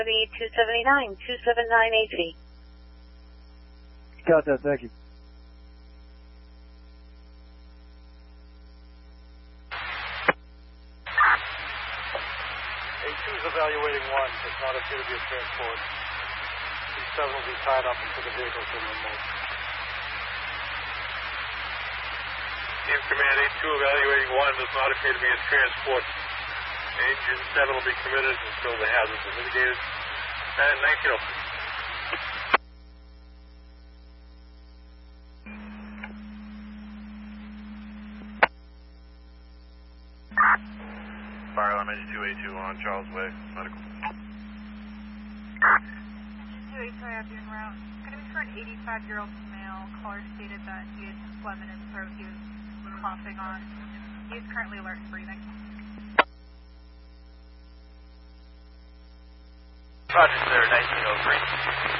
279, 279 AC. Got that, thank you. A2 is evaluating 1, does not appear to be a transport. C7 will be tied up until the vehicle can remove. Team Command A2 evaluating 1 does not appear to be a transport. Engine 7 will be committed until the hazards are mitigated. And 19 open. Fire alarm engine 2A2 on Charles Way, medical. Engine 2A2, I have you en route. It's going to be for an 85-year-old male. Caller stated that he had phlegm in his throat he was coughing on. He is currently alert and breathing. Roger, sir, 1903.